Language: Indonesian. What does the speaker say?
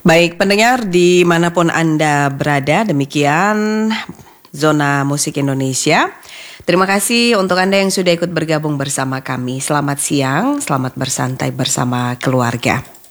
Baik pendengar dimanapun Anda berada, demikian Zona Musik Indonesia. Terima kasih untuk Anda yang sudah ikut bergabung bersama kami. Selamat siang, selamat bersantai bersama keluarga.